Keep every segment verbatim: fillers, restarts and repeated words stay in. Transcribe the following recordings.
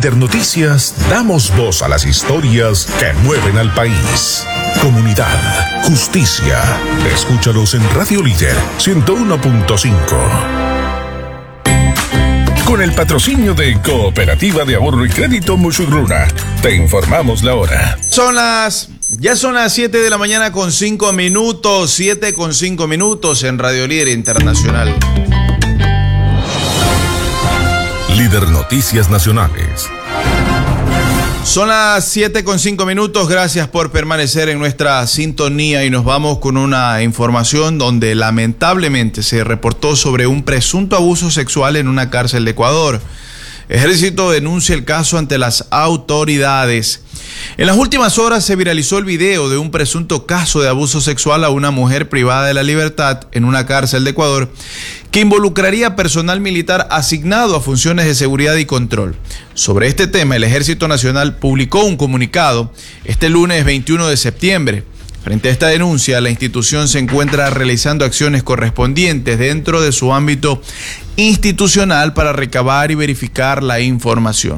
Internoticias damos voz a las historias que mueven al país. Comunidad, justicia. Escúchalos en Radio Líder ciento uno punto cinco. Con el patrocinio de Cooperativa de Ahorro y Crédito Musurruna, te informamos la hora. Son las, ya son las siete de la mañana con cinco minutos, siete con cinco minutos en Radio Líder Internacional. Líder Noticias Nacionales. Son las siete con cinco minutos, gracias por permanecer en nuestra sintonía y nos vamos con una información donde lamentablemente se reportó sobre un presunto abuso sexual en una cárcel de Ecuador. Ejército denuncia el caso ante las autoridades. En las últimas horas se viralizó el video de un presunto caso de abuso sexual a una mujer privada de la libertad en una cárcel de Ecuador que involucraría personal militar asignado a funciones de seguridad y control. Sobre este tema, el Ejército Nacional publicó un comunicado este lunes veintiuno de septiembre. Frente a esta denuncia, la institución se encuentra realizando acciones correspondientes dentro de su ámbito institucional para recabar y verificar la información.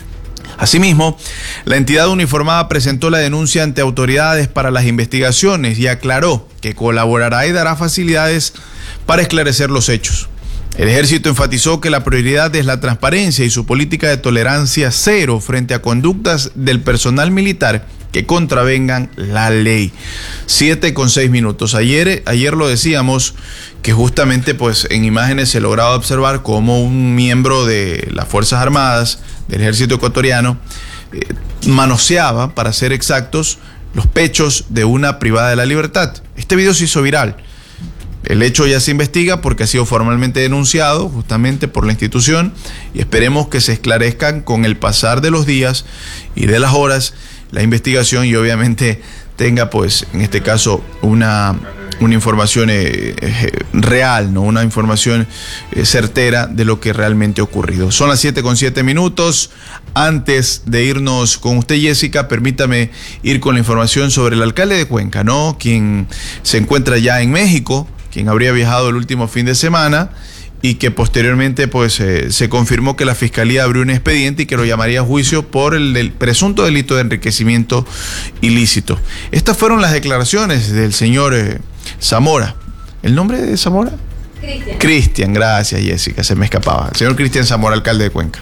Asimismo, la entidad uniformada presentó la denuncia ante autoridades para las investigaciones y aclaró que colaborará y dará facilidades para esclarecer los hechos. El Ejército enfatizó que la prioridad es la transparencia y su política de tolerancia cero frente a conductas del personal militar que contravengan la ley. Siete con seis minutos. Ayer, ayer lo decíamos que justamente pues en imágenes se lograba observar cómo un miembro de las Fuerzas Armadas del Ejército ecuatoriano eh, manoseaba, para ser exactos, los pechos de una privada de la libertad. Este video se hizo viral. El hecho ya se investiga porque ha sido formalmente denunciado justamente por la institución y esperemos que se esclarezcan con el pasar de los días y de las horas la investigación y obviamente tenga pues en este caso una, una información eh, eh, real, ¿no? Una información eh, certera de lo que realmente ha ocurrido. Son las siete con siete minutos. Antes de irnos con usted, Jessica, permítame ir con la información sobre el alcalde de Cuenca, ¿no? Quien se encuentra ya en México, quien habría viajado el último fin de semana y que posteriormente pues eh, se confirmó que la Fiscalía abrió un expediente y que lo llamaría a juicio por el del presunto delito de enriquecimiento ilícito. Estas fueron las declaraciones del señor eh, Zamora. ¿El nombre de Zamora? Cristian. Cristian, gracias Jessica, se me escapaba. El señor Cristian Zamora, alcalde de Cuenca.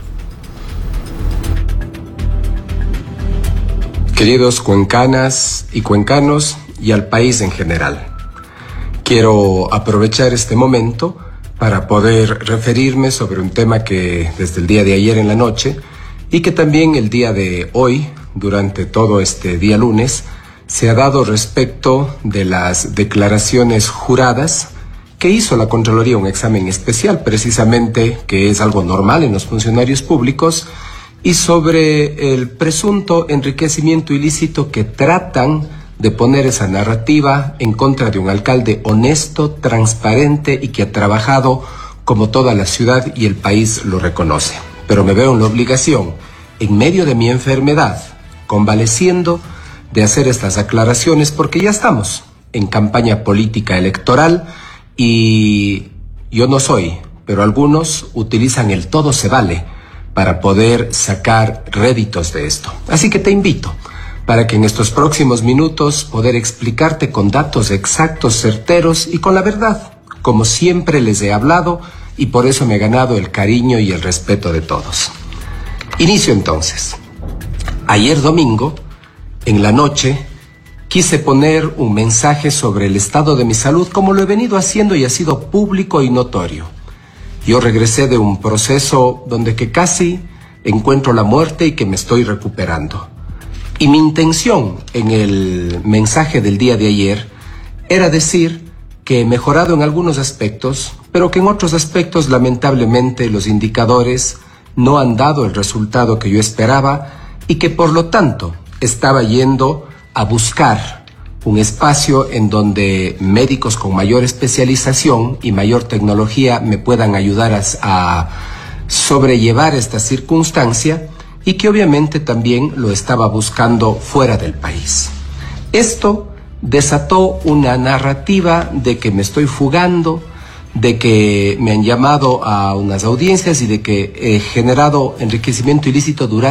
Queridos cuencanas y cuencanos y al país en general. Quiero aprovechar este momento para poder referirme sobre un tema que desde el día de ayer en la noche y que también el día de hoy, durante todo este día lunes, se ha dado respecto de las declaraciones juradas que hizo la Contraloría, un examen especial precisamente, que es algo normal en los funcionarios públicos, y sobre el presunto enriquecimiento ilícito que tratan de poner esa narrativa en contra de un alcalde honesto, transparente y que ha trabajado como toda la ciudad y el país lo reconoce. Pero me veo en la obligación, en medio de mi enfermedad, convaleciendo, de hacer estas aclaraciones porque ya estamos en campaña política electoral y yo no soy, pero algunos utilizan el todo se vale para poder sacar réditos de esto. Así que te invito para que en estos próximos minutos poder explicarte con datos exactos, certeros y con la verdad, como siempre les he hablado y por eso me he ganado el cariño y el respeto de todos. Inicio entonces. Ayer domingo, en la noche, quise poner un mensaje sobre el estado de mi salud como lo he venido haciendo y ha sido público y notorio. Yo regresé de un proceso donde que casi encuentro la muerte y que me estoy recuperando. Y mi intención en el mensaje del día de ayer era decir que he mejorado en algunos aspectos, pero que en otros aspectos lamentablemente los indicadores no han dado el resultado que yo esperaba y que por lo tanto estaba yendo a buscar un espacio en donde médicos con mayor especialización y mayor tecnología me puedan ayudar a, a sobrellevar esta circunstancia y que obviamente también lo estaba buscando fuera del país. Esto desató una narrativa de que me estoy fugando, de que me han llamado a unas audiencias y de que he generado enriquecimiento ilícito durante